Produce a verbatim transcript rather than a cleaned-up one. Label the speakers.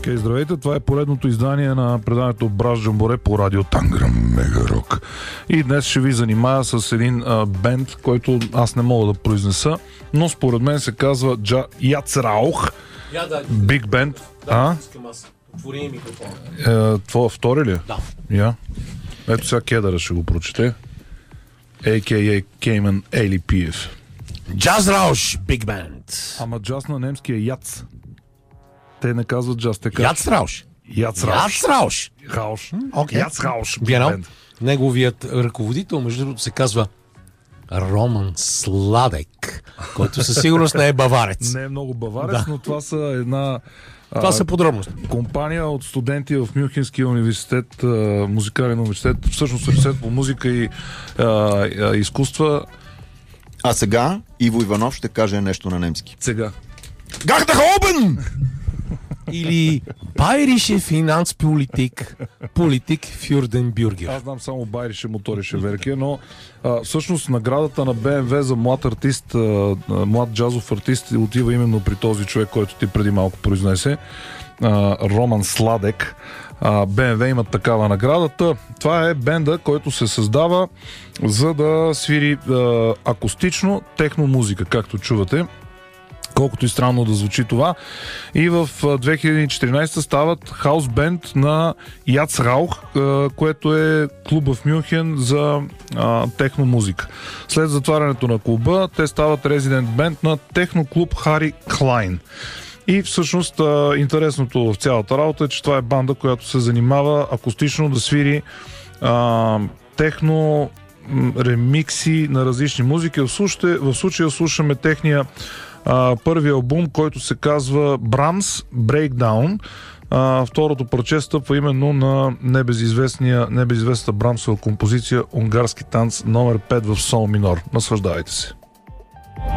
Speaker 1: Окей, okay, здравейте, това е поредното издание на предаването Браш Джамборе по радио Танграм Мега Рок. И днес ще ви занимая с един а, бенд, който аз не мога да произнеса, но според мен се казва Джа... Яцраух.
Speaker 2: Я, да,
Speaker 1: Big Band.
Speaker 2: Да,
Speaker 1: а?
Speaker 2: искам аз. Отвори ми микрофона.
Speaker 1: Е, това втори ли?
Speaker 2: Да.
Speaker 1: Я. Ето сега Кедъра ще го прочете. а ка а. Кейман Елипиев.
Speaker 2: Джаз Рауш, Big Band.
Speaker 1: Ама джаз на немски е яц. Те не казват джаз, те казват
Speaker 2: Яц Рауш.
Speaker 1: Яц Рауш.
Speaker 2: Яц Рауш.
Speaker 1: Рауш.
Speaker 2: Окей.
Speaker 1: Яц Рауш.
Speaker 2: Генал. Неговият ръководител, между другото, се казва Роман Сладек, който със сигурност не е баварец.
Speaker 1: Не е много баварец,
Speaker 2: Да.
Speaker 1: но това са една
Speaker 2: Това
Speaker 1: а,
Speaker 2: са подробности.
Speaker 1: компания от студенти в Мюнхенския университет, а, музикален университет, всъщност университет по музика и а, а, изкуства.
Speaker 3: А сега Иво Иванов ще каже нещо на немски.
Speaker 1: Сега.
Speaker 3: Гахтахобен!
Speaker 2: Или Байрише финансполитик, политик Фюрденбюргер.
Speaker 1: Аз знам само Байрише моторише верки, но а, всъщност наградата на Б М В за млад артист, а, млад джазов артист отива именно при този човек, който ти преди малко произнесе, а, Роман Сладек. А, Б М В имат такава наградата. Това е бенда, който се създава за да свири а, акустично техно музика, както чувате. Колкото и странно да звучи това. И в две хиляди и четиринадесета стават хаус бенд на Яц Раух, което е клуб в Мюнхен за а, техно музика. След затварянето на клуба, те стават резидент бенд на техно клуб Хари Клайн. И всъщност а, интересното в цялата работа е, че това е банда, която се занимава акустично да свири а, техно м, ремикси на различни музики. В случая, в случая слушаме техния Uh, първи албум, който се казва Brahms Breakdown. Uh, второто парче стъпва именно на небезизвестния, небезизвестната Брамсова композиция Унгарски танц номер пет в сол минор. Наслаждавайте се.